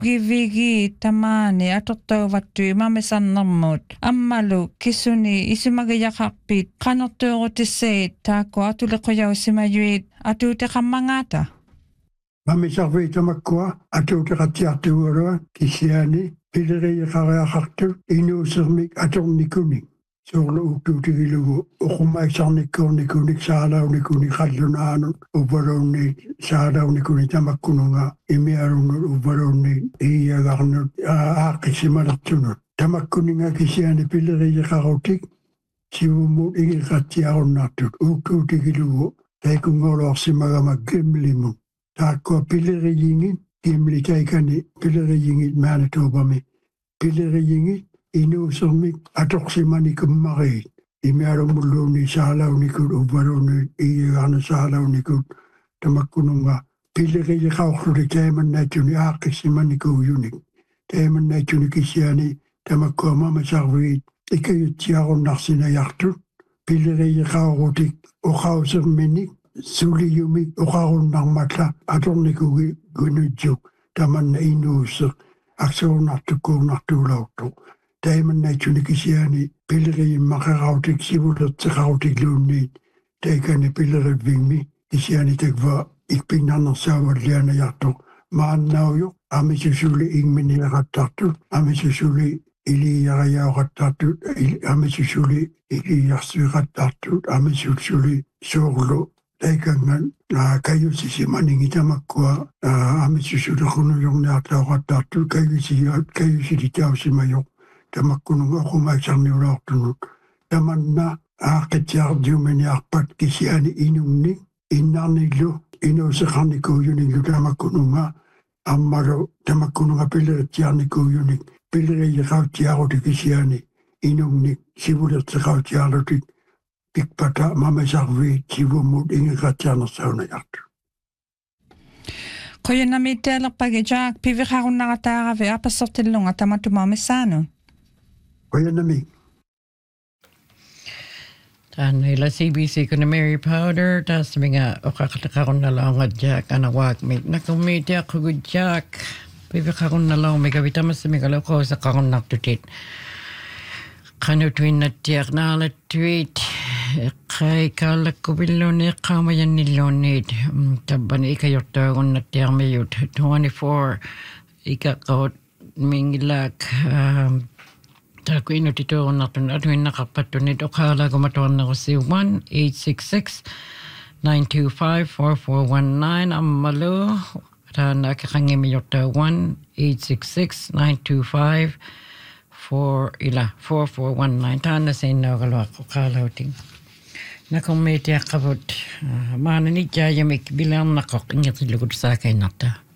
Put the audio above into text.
Givigi tamani atortovattu imamesannarmut ammalu kisuni isimagayaqarpit qanertuurutissaat taakku atuleqojaussimayuit atuuteqammangata Mamisarvi tamakkua atuuteqatiartuulua kisiani pileriqariaqartu inuusermik atornikunik soorlu utuutigilugu uqumaisarnikkuornikunik saalaunikkuni qallunaanut uvaluunni saalaunikkuni tamakkununga imiarunut uvaluunni iiagarnut aaqqisimalertunut tamakkuninga kisiani pileriqarutik sivumut igiqatiarunnaartut utuutigilugu taikungorluarsimagama gemlimut taakkua pileriingit kimlitaikani pileriingit maanatubami pileriingit inuusermik atorsimani kummariit imiarumulluuni saalaunikut uvaluuni iigarna saalaunikut tamakkununga pileriqaorlutik taimannaatuni aaqqissimaniku taimannaatuni kisiani tamakkua mamasarviit ikayutsiarunnarsinayartut pileriqaorutik uqauserminik suliyumik uqarunnarmatla atornikugi gunujjuk tamanna inuusser aksuurnartukkuurnartuulauttu taimannaatuni kisiani pileriimmaqerautik sivulerteqarutik luunniit taikani pilerivvingmi kisiani takva ikpinnarnersaavallianajartu maannauju amisusuli ingminiaqattartu amisusuli iliiarajaoqattartu amisusuli iliiarsuiqattartu amisusuli soorlu taikangan kayusisimaningi tamakkua amisusuluqunujorniartauqattartu kayusilitausimajoq tamakkununga oqumaisarniulaortunut tamanna aaqqitiardiumaniarpat kisiani inunni innarnillu inuuseqarnikuuyunillu tamakkununga ammalu tamakkununga pileritsiarnikuuyunik pileriiqautiarutik kisiani inunnik sivulerteqautiarlutik pikpata mamasarviit sivumut ingiqatiarnersaunajartu qoyanamiittealerpagi jaak piviqarunnaqataaravi apassortillunga tamatumaamissaanu qoyanami Tanila CBC kuna Mary Powder tas minga oqaqataqarunnalaunga jaak anawaakmik nakumiitiaqqugu jaak piviqarunnalaumika vitamassamikaloqoosaqarunnartutit qanutuinnattiaqnaalattuit qaikaalakkuvilluuni qaamayanilluunniit tabbani ikajortaagunnattiarmiyut 24 ikaqawut mingilaak takuinutituurunnartun atuinnaqarpattunit oqaalaakumatuarnerusi 1-866-925-4419 ammalu taana akaqangimijortaa 1-866-925-4419 taana seinnaagaluaqqoqaalauting nakummiitiaqqavut maanani jaayamik bilaarnaqoq ingertillugut saakainnartaa